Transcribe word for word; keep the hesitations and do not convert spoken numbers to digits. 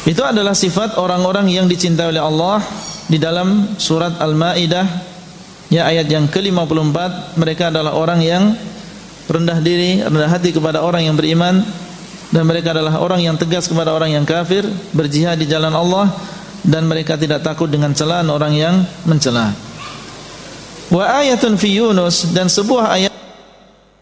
Itu adalah sifat orang-orang yang dicintai oleh Allah di dalam surat Al-Maidah ya, ayat yang ke lima puluh empat. Mereka adalah orang yang rendah diri, rendah hati kepada orang yang beriman, dan mereka adalah orang yang tegas kepada orang yang kafir, berjihad di jalan Allah, dan mereka tidak takut dengan celaan orang yang mencela. Wa ayatun fi Yunus, dan sebuah ayat